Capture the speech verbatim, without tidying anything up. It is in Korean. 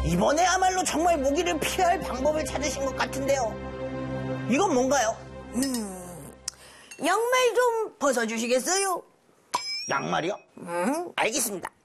이번에야말로 정말 모기를 피할 방법을 찾으신 것 같은데요. 이건 뭔가요? 음, 양말 좀 벗어주시겠어요? 양말이요? 음, 알겠습니다.